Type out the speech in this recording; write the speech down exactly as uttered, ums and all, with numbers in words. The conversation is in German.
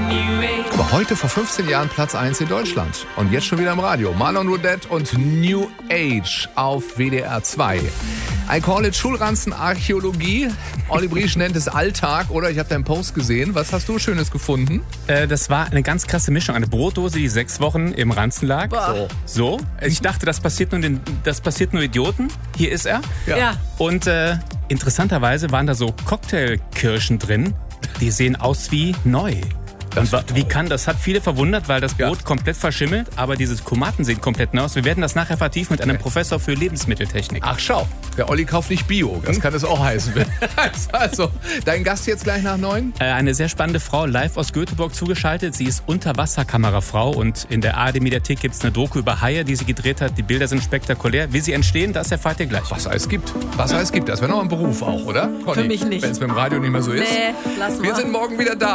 Aber heute vor fünfzehn Jahren Platz eins in Deutschland. Und jetzt schon wieder im Radio. Marlon Roudette und New Age auf W D R zwei. I call it Schulranzen-Archäologie. Olli Briesch nennt es Alltag, oder? Ich habe deinen Post gesehen. Was hast du Schönes gefunden? Äh, das war eine ganz krasse Mischung. Eine Brotdose, die sechs Wochen im Ranzen lag. So. So. Ich dachte, das passiert nur, den, das passiert nur Idioten. Hier ist er. Ja. Ja. Und äh, interessanterweise waren da so Cocktailkirschen drin. Die sehen aus wie neu. Und wa- wie kann das? Hat viele verwundert, weil das Brot Ja. komplett verschimmelt, aber diese Tomaten sehen komplett neu aus. Wir werden das nachher vertiefen mit einem Okay. Professor für Lebensmitteltechnik. Ach schau, der Olli kauft nicht Bio. Das kann es auch heißen. Also, dein Gast jetzt gleich nach neun? Äh, eine sehr spannende Frau, live aus Göteborg zugeschaltet. Sie ist Unterwasserkamerafrau und in der A R D-Mediathek gibt es eine Doku über Haie, die sie gedreht hat. Die Bilder sind spektakulär. Wie sie entstehen, das erfahrt ihr gleich. Was es gibt. Was es gibt. Das wäre noch ein Beruf auch, oder? Conny? Für mich nicht. Wenn es beim Radio nicht mehr so ist. Nee, lass mal. Wir sind morgen wieder da.